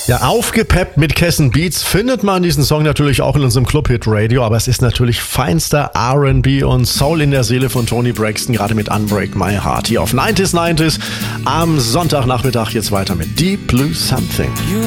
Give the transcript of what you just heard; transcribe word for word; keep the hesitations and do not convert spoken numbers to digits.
Ja, aufgepeppt mit Kessen Beats findet man diesen Song natürlich auch in unserem Club-Hit Radio, aber es ist natürlich feinster R and B und Soul in der Seele von Toni Braxton, gerade mit Unbreak My Heart hier auf neunzig neunzig am Sonntagnachmittag. Jetzt weiter mit Deep Blue Something.